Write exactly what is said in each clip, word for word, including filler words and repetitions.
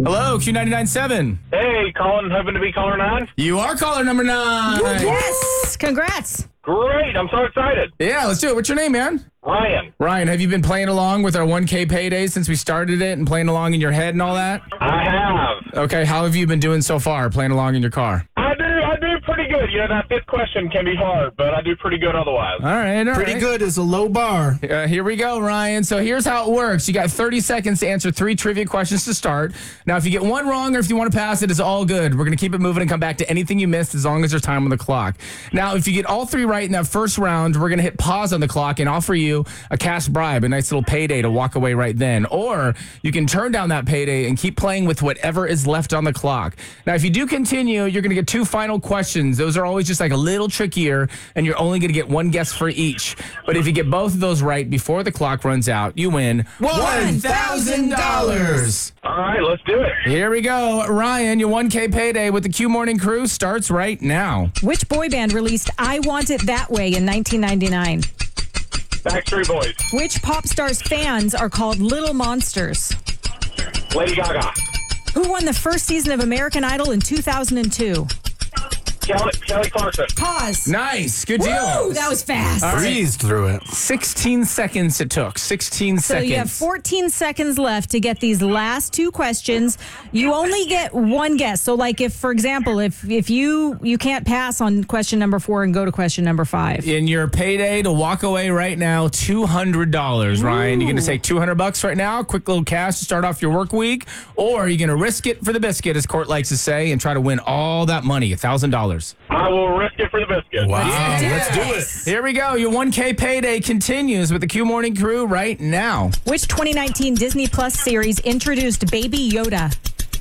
Hello, Q ninety-nine point seven. Hey, Colin, hoping to be caller nine? You are caller number nine. Yes. Congrats. Great, I'm so excited. Yeah, let's do it. What's your name, man? Ryan, Ryan, have you been playing along with our one K payday since we started it and playing along in your head and all that? I have. Okay, how have you been doing so far playing along in your car? I do, I do pretty good. You know, that fifth question can be hard, but I do pretty good otherwise. All right, all Pretty right. good is a low bar. Uh, here we go, Ryan. So here's how it works. You got thirty seconds to answer three trivia questions to start. Now, if you get one wrong or if you want to pass it, it's all good. We're going to keep it moving and come back to anything you missed as long as there's time on the clock. Now, if you get all three right in that first round, we're going to hit pause on the clock and offer you a cash bribe, a nice little payday to walk away right then. Or you can turn down that payday and keep playing with whatever is left on the clock. Now, if you do continue, you're going to get two final questions. Those are always just like a little trickier, and you're only going to get one guess for each. But if you get both of those right before the clock runs out, you win one thousand dollars. All right, let's do it. Here we go. Ryan, your one K payday with the Q Morning Crew starts right now. Which boy band released I Want It That Way in nineteen ninety-nine? Backstreet Boys, Which pop star's fans are called Little Monsters? Lady Gaga, Who won the first season of American Idol in two thousand two? Kelly, Kelly Clarkson. Pause. Nice. Good deal. Woo, that was fast. All right. Breezed through it. sixteen seconds it took. sixteen So seconds. you have fourteen seconds left to get these last two questions. You only get one guess. So like if, for example, if if you you can't pass on question number four and go to question number five. In your payday to walk away right now, two hundred dollars, Ryan. You're going to take two hundred bucks right now, quick little cash to start off your work week, or you're going to risk it for the biscuit, as Court likes to say, and try to win all that money, one thousand dollars. I will risk it for the biscuit. Wow. Yes. Let's do it. Here we go. Your one K payday continues with the Q Morning Crew right now. Which twenty nineteen Disney Plus series introduced Baby Yoda?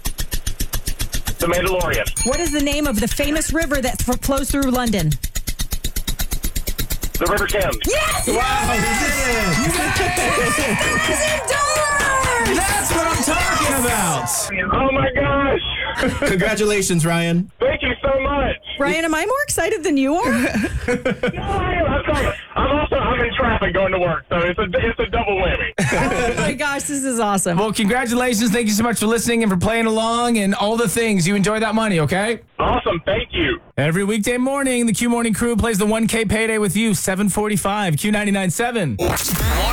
The Mandalorian, What is the name of the famous river that f- flows through London? the River Thames. Yes! That's what I'm talking about. Oh my gosh. Congratulations, Ryan. Thank you so much. Ryan, am I more excited than you are? No, I am. I'm sorry. I'm also I'm in traffic going to work, so it's a it's a double whammy. Oh my gosh, this is awesome. Well, congratulations. Thank you so much for listening and for playing along and all the things. You enjoy that money, okay? Awesome. Thank you. Every weekday morning, the Q Morning Crew plays the one K payday with you, seven forty-five, Q ninety-nine point seven.